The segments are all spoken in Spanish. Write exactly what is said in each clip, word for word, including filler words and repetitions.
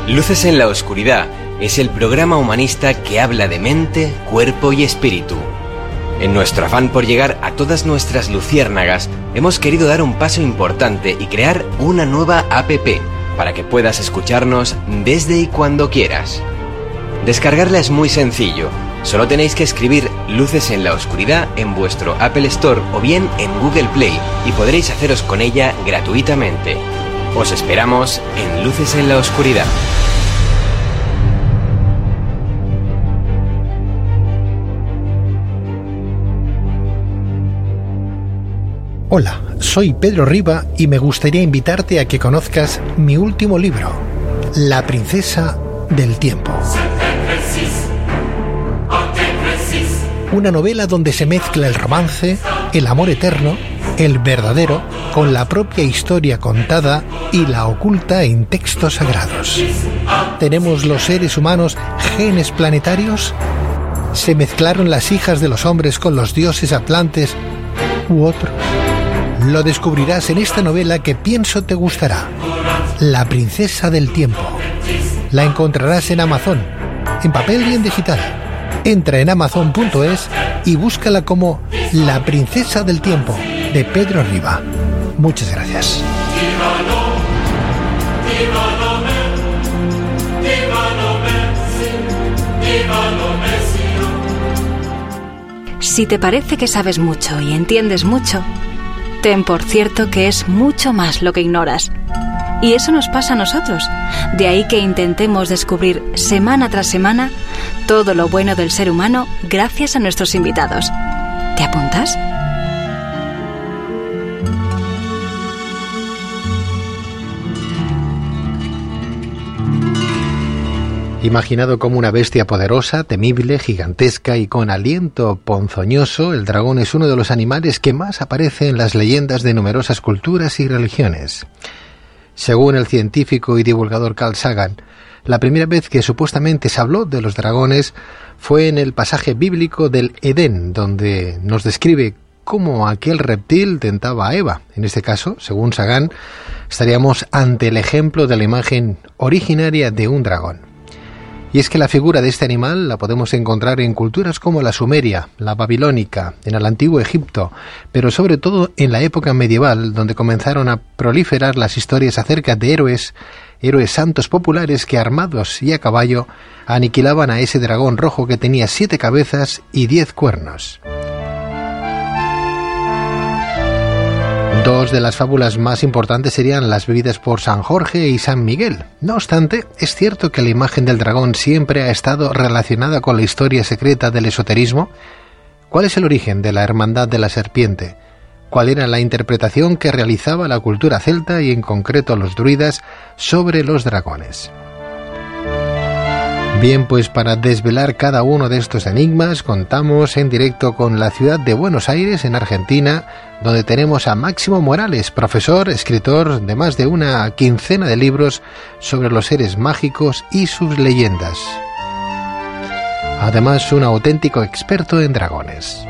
Luces en la Oscuridad es el programa humanista que habla de mente, cuerpo y espíritu. En nuestro afán por llegar a todas nuestras luciérnagas, hemos querido dar un paso importante y crear una nueva app para que puedas escucharnos desde y cuando quieras. Descargarla es muy sencillo. Solo tenéis que escribir Luces en la Oscuridad en vuestro Apple Store o bien en Google Play y podréis haceros con ella gratuitamente. Os esperamos en Luces en la Oscuridad. Hola, soy Pedro Riba y me gustaría invitarte a que conozcas mi último libro, La Princesa del Tiempo. Una novela donde se mezcla el romance, el amor eterno, el verdadero, con la propia historia contada y la oculta en textos sagrados. ¿Tenemos los seres humanos genes planetarios? ¿Se mezclaron las hijas de los hombres con los dioses atlantes u otro? Lo descubrirás en esta novela que pienso te gustará, La Princesa del Tiempo. La encontrarás en Amazon, en papel y en digital. Entra en amazon punto es y búscala como La Princesa del Tiempo, de Pedro Riba. Muchas gracias. Si te parece que sabes mucho y entiendes mucho, ten por cierto que es mucho más lo que ignoras. Y eso nos pasa a nosotros. De ahí que intentemos descubrir semana tras semana todo lo bueno del ser humano gracias a nuestros invitados. ¿Te apuntas? Imaginado como una bestia poderosa, temible, gigantesca y con aliento ponzoñoso, el dragón es uno de los animales que más aparece en las leyendas de numerosas culturas y religiones. Según el científico y divulgador Carl Sagan, la primera vez que supuestamente se habló de los dragones fue en el pasaje bíblico del Edén, donde nos describe cómo aquel reptil tentaba a Eva. En este caso, según Sagan, estaríamos ante el ejemplo de la imagen originaria de un dragón. Y es que la figura de este animal la podemos encontrar en culturas como la sumeria, la babilónica, en el antiguo Egipto, pero sobre todo en la época medieval, donde comenzaron a proliferar las historias acerca de héroes, héroes santos populares que armados y a caballo aniquilaban a ese dragón rojo que tenía siete cabezas y diez cuernos. Dos de las fábulas más importantes serían las vividas por San Jorge y San Miguel. No obstante, es cierto que la imagen del dragón siempre ha estado relacionada con la historia secreta del esoterismo. ¿Cuál es el origen de la hermandad de la serpiente? ¿Cuál era la interpretación que realizaba la cultura celta y en concreto los druidas sobre los dragones? Bien, pues para desvelar cada uno de estos enigmas contamos en directo con la ciudad de Buenos Aires, en Argentina, donde tenemos a Máximo Morales, profesor, escritor de más de una quincena de libros sobre los seres mágicos y sus leyendas. Además, un auténtico experto en dragones.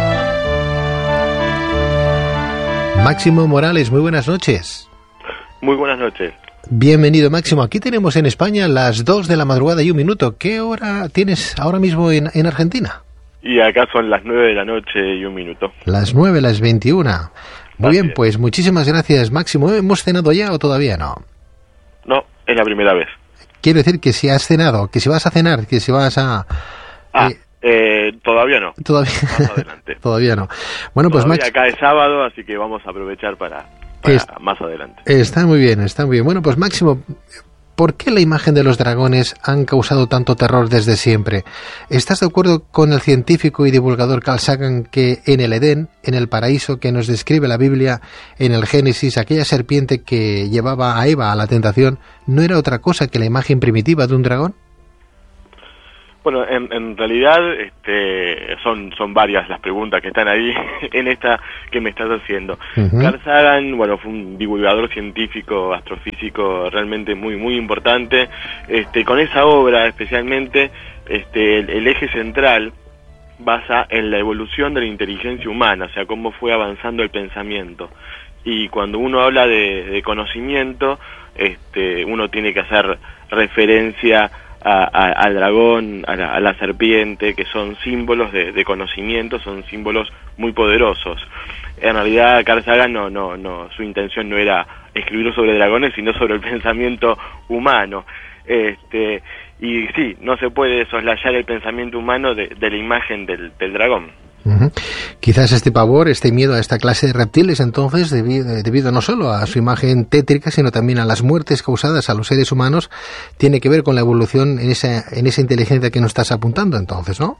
Máximo Morales, muy buenas noches. Muy buenas noches. Bienvenido, Máximo. Aquí tenemos en España las dos de la madrugada y un minuto. ¿Qué hora tienes ahora mismo en, en Argentina? Y acá son las nueve de la noche y un minuto. Las nueve, las veintiuna. Muy bien, pues muchísimas gracias, Máximo. ¿Hemos cenado ya o todavía no? No, es la primera vez. Quiero decir que si has cenado, que si vas a cenar, que si vas a... Ah, eh, eh, todavía no. Todavía, más adelante. Todavía no. Bueno, pues Todavía Máximo... acá es sábado, así que vamos a aprovechar para... Para Es, más adelante. Está muy bien, está muy bien. Bueno, pues Máximo, ¿por qué la imagen de los dragones han causado tanto terror desde siempre? ¿Estás de acuerdo con el científico y divulgador Carl Sagan que en el Edén, en el paraíso que nos describe la Biblia, en el Génesis, aquella serpiente que llevaba a Eva a la tentación, no era otra cosa que la imagen primitiva de un dragón? Bueno, en, en realidad este, son son varias las preguntas que están ahí en esta que me estás haciendo. Uh-huh. Carl Sagan, bueno, fue un divulgador científico, astrofísico realmente muy muy importante. Este, con esa obra especialmente, este, el, el eje central basa en la evolución de la inteligencia humana, o sea, cómo fue avanzando el pensamiento. y cuando uno habla de, de conocimiento, este, uno tiene que hacer referencia a, a, al dragón, a la, a la serpiente, que son símbolos de, de conocimiento, son símbolos muy poderosos. En realidad Carl Sagan no, no, no, su intención no era escribir sobre dragones, sino sobre el pensamiento humano. Este, y sí, no se puede soslayar el pensamiento humano de, de la imagen del, del dragón. Uh-huh. Quizás este pavor, este miedo a esta clase de reptiles, entonces, debido, debido no solo a su imagen tétrica, sino también a las muertes causadas a los seres humanos, tiene que ver con la evolución en esa, en esa inteligencia que nos estás apuntando, entonces, ¿no?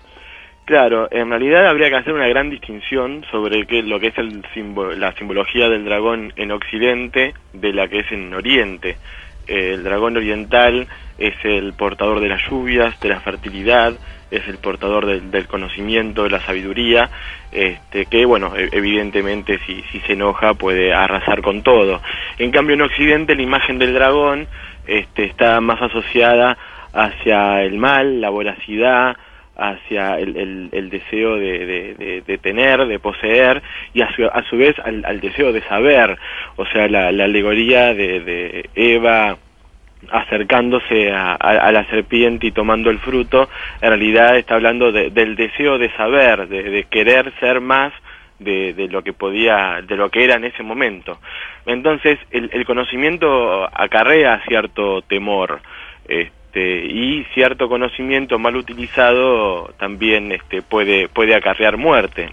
Claro, en realidad habría que hacer una gran distinción sobre qué, lo que es el simbol, la simbología del dragón en Occidente de la que es en Oriente. Eh, el dragón oriental es el portador de las lluvias, de la fertilidad, es el portador del, del conocimiento, de la sabiduría, este, que bueno, evidentemente si, si se enoja puede arrasar con todo. En cambio en Occidente la imagen del dragón este, está más asociada hacia el mal, la voracidad, hacia el, el, el deseo de, de, de, de tener, de poseer, y a su, a su vez al, al deseo de saber. O sea, la, la alegoría de, de Eva acercándose a, a, a la serpiente y tomando el fruto, en realidad está hablando de, del deseo de saber, de, de querer ser más de, de lo que podía, de lo que era en ese momento. Entonces, el, el conocimiento acarrea cierto temor, este, y cierto conocimiento mal utilizado también este, puede, puede acarrear muerte.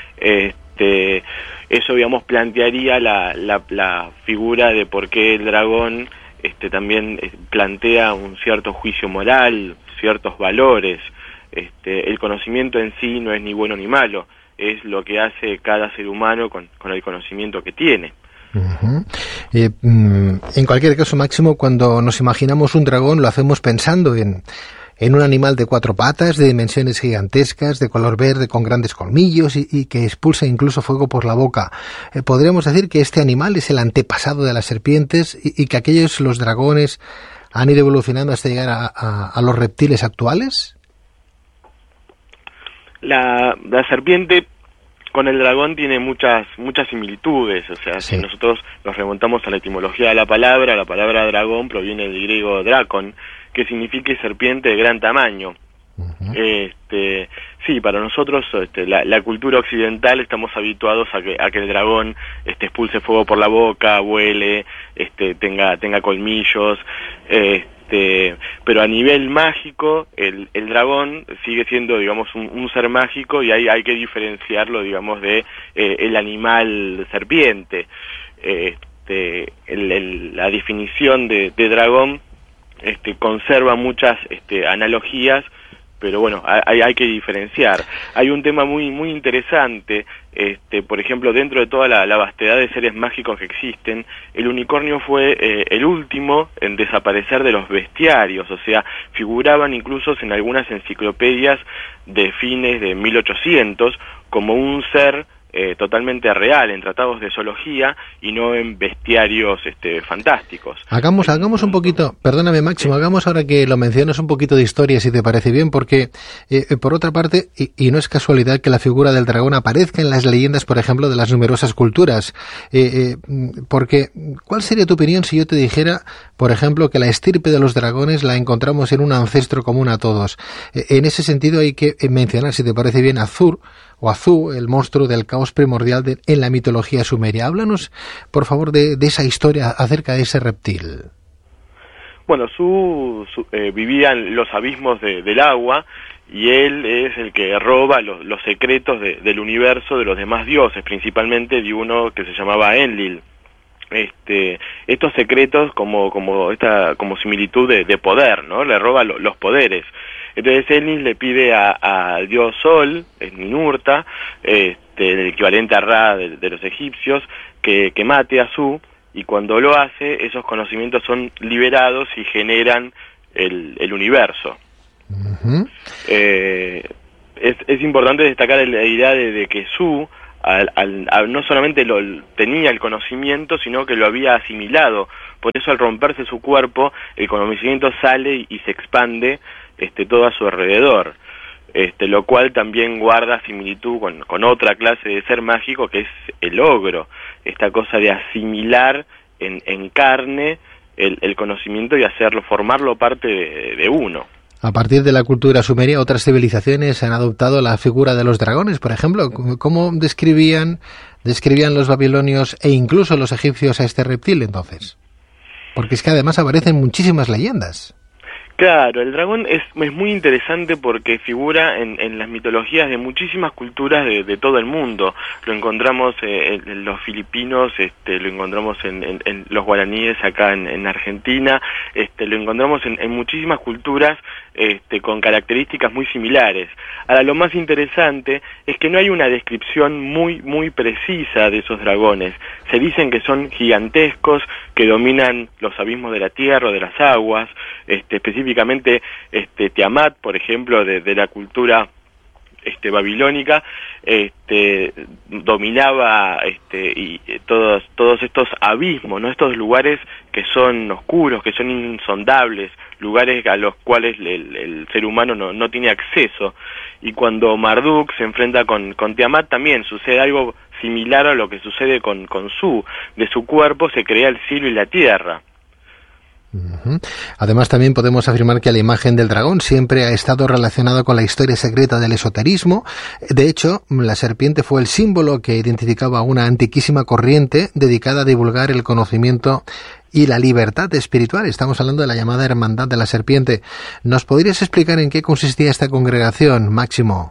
Este, eso, digamos, plantearía la, la, la figura de por qué el dragón este, también plantea un cierto juicio moral, ciertos valores. Este, el conocimiento en sí no es ni bueno ni malo, es lo que hace cada ser humano con, con el conocimiento que tiene. Uh-huh. Eh, en cualquier caso, Máximo, cuando nos imaginamos un dragón lo hacemos pensando en, en un animal de cuatro patas, de dimensiones gigantescas, de color verde, con grandes colmillos y, y que expulsa incluso fuego por la boca. Eh, ¿Podríamos decir que este animal es el antepasado de las serpientes y, y que aquellos, los dragones, han ido evolucionando hasta llegar a, a, a los reptiles actuales? La, la serpiente con el dragón tiene muchas muchas similitudes, o sea, sí. Si nosotros nos remontamos a la etimología de la palabra, la palabra dragón proviene del griego drakon, que significa serpiente de gran tamaño. Uh-huh. Este, sí, para nosotros este, la, la cultura occidental estamos habituados a que, a que el dragón este, expulse fuego por la boca, vuele, este, tenga tenga colmillos, este, pero a nivel mágico el, el dragón sigue siendo, digamos, un, un ser mágico, y hay, hay que diferenciarlo, digamos, de eh, el animal serpiente. Este, el, el, la definición de, de dragón este, conserva muchas este, analogías, pero bueno, hay, hay que diferenciar. Hay un tema muy muy interesante, este, por ejemplo, dentro de toda la, la vastedad de seres mágicos que existen, el unicornio fue eh, el último en desaparecer de los bestiarios, o sea, figuraban incluso en algunas enciclopedias de fines de mil ochocientos como un ser Eh, totalmente real en tratados de zoología y no en bestiarios este, fantásticos. Hagamos, hagamos un poquito, perdóname Máximo, sí. hagamos ahora que lo mencionas un poquito de historia, si te parece bien, porque eh, por otra parte, y, y no es casualidad que la figura del dragón aparezca en las leyendas, por ejemplo, de las numerosas culturas, eh, eh, porque ¿cuál sería tu opinión si yo te dijera, por ejemplo, que la estirpe de los dragones la encontramos en un ancestro común a todos? Eh, en ese sentido hay que mencionar, si te parece bien, Azur, o Azú, el monstruo del caos primordial de, en la mitología sumeria. Háblanos, por favor, de, de esa historia acerca de ese reptil. Bueno, su, su, eh, vivía en los abismos de, del agua, y él es el que roba los, los secretos de, del universo de los demás dioses, principalmente de uno que se llamaba Enlil. Este, estos secretos como como esta como similitud de, de poder, ¿no? Le roba lo, los poderes. Entonces Enlil le pide al dios Sol, es Ninurta, este, el equivalente a Ra de, de los egipcios, que, que mate a Su, y cuando lo hace, esos conocimientos son liberados y generan el, el universo. Uh-huh. Eh, es, es importante destacar la idea de, de que Su Al, al, al, no solamente lo, tenía el conocimiento, sino que lo había asimilado. Por eso, al romperse su cuerpo, el conocimiento sale y, y se expande este, todo a su alrededor. este, lo cual también guarda similitud con, con otra clase de ser mágico que es el ogro, esta cosa de asimilar en, en carne el, el conocimiento y hacerlo, formarlo parte de, de uno. A partir de la cultura sumeria, otras civilizaciones han adoptado la figura de los dragones, por ejemplo. ¿Cómo describían, describían los babilonios e incluso los egipcios a este reptil entonces? Porque es que además aparecen muchísimas leyendas. Claro, el dragón es, es muy interesante porque figura en, en las mitologías de muchísimas culturas de, de todo el mundo. Lo encontramos eh, en los filipinos, este, lo encontramos en, en, en los guaraníes acá en, en Argentina, este, lo encontramos en, en muchísimas culturas este, con características muy similares. Ahora, lo más interesante es que no hay una descripción muy, muy precisa de esos dragones. Se dicen que son gigantescos, que dominan los abismos de la tierra o de las aguas, este, específicamente Específicamente este, Tiamat, por ejemplo, de, de la cultura este, babilónica, este, dominaba este, y todos todos estos abismos, ¿no? Estos lugares que son oscuros, que son insondables, lugares a los cuales el, el ser humano no, no tiene acceso. Y cuando Marduk se enfrenta con, con Tiamat también sucede algo similar a lo que sucede con, con Su. De su cuerpo se crea el cielo y la tierra. Uh-huh. Además, también podemos afirmar que la imagen del dragón siempre ha estado relacionada con la historia secreta del esoterismo. De hecho, la serpiente fue el símbolo que identificaba una antiquísima corriente dedicada a divulgar el conocimiento y la libertad espiritual. Estamos hablando de la llamada Hermandad de la Serpiente. ¿Nos podrías explicar en qué consistía esta congregación, Máximo?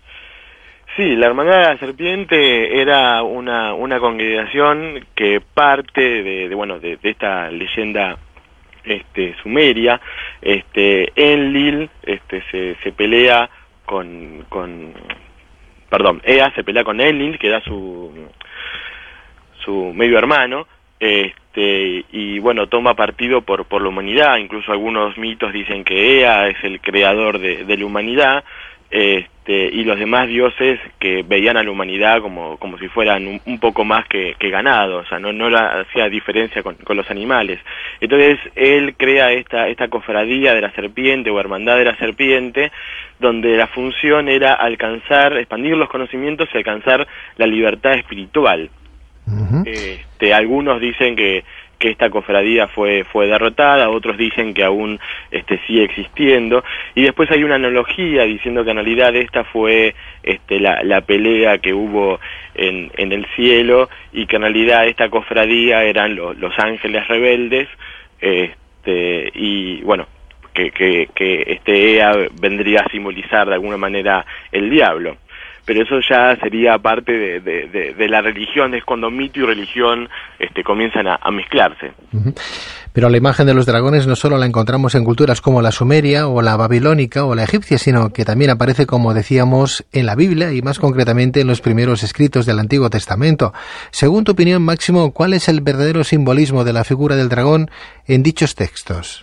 Sí, la Hermandad de la Serpiente era una, una congregación que parte de, de bueno de, de esta leyenda este sumeria. Este Enlil este se, se pelea con con perdón Ea se pelea con Enlil, que era su su medio hermano, este y bueno toma partido por por la humanidad. Incluso algunos mitos dicen que Ea es el creador de, de la humanidad, este y los demás dioses que veían a la humanidad como como si fueran un, un poco más que, que ganado, o sea, no no la, hacía diferencia con, con los animales. Entonces él crea esta esta cofradía de la serpiente o hermandad de la serpiente, donde la función era alcanzar, expandir los conocimientos y alcanzar la libertad espiritual. Uh-huh. Este, algunos dicen que que esta cofradía fue fue derrotada, otros dicen que aún este sigue existiendo, y después hay una analogía diciendo que en realidad esta fue este la, la pelea que hubo en, en el cielo, y que en realidad esta cofradía eran lo, los ángeles rebeldes, este y bueno, que, que, que este Ea vendría a simbolizar de alguna manera el diablo. Pero eso ya sería parte de, de, de, de la religión, es cuando mito y religión este, comienzan a, a mezclarse. Uh-huh. Pero la imagen de los dragones no solo la encontramos en culturas como la sumeria o la babilónica o la egipcia, sino que también aparece, como decíamos, en la Biblia y más concretamente en los primeros escritos del Antiguo Testamento. Según tu opinión, Máximo, ¿cuál es el verdadero simbolismo de la figura del dragón en dichos textos?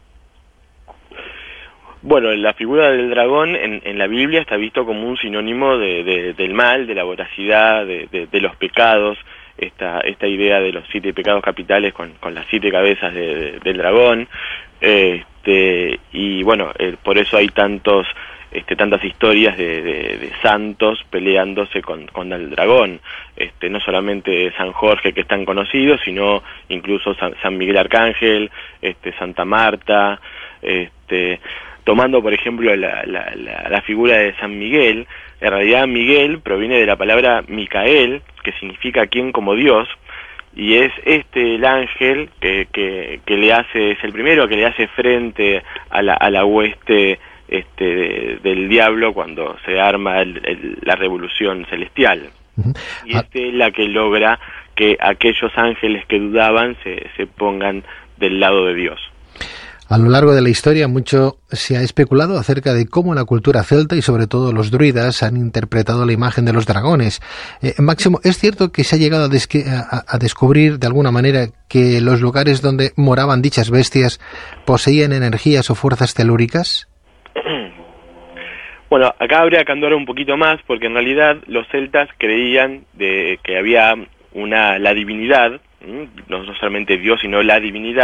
Bueno, la figura del dragón en, en la Biblia está visto como un sinónimo de, de, del mal, de la voracidad, de, de, de los pecados, esta esta idea de los siete pecados capitales con, con las siete cabezas de, de, del dragón, este y bueno, eh, por eso hay tantos este tantas historias de, de, de santos peleándose con, con el dragón, este no solamente San Jorge, que es tan conocido, sino incluso San, San Miguel Arcángel, este Santa Marta, este tomando por ejemplo la, la, la, la figura de San Miguel. En realidad Miguel proviene de la palabra Micael, que significa quien como Dios, y es este el ángel que, que, que le hace, es el primero que le hace frente a la, a la hueste este de, del diablo cuando se arma el, el, la revolución celestial. Uh-huh. Y este es la que logra que aquellos ángeles que dudaban se, se pongan del lado de Dios. A lo largo de la historia mucho se ha especulado acerca de cómo la cultura celta y sobre todo los druidas han interpretado la imagen de los dragones. Eh, Máximo, ¿es cierto que se ha llegado a, desque- a, a descubrir de alguna manera que los lugares donde moraban dichas bestias poseían energías o fuerzas telúricas? Bueno, acá habría que andar un poquito más, porque en realidad los celtas creían de que había una la divinidad, no solamente Dios, sino la divinidad,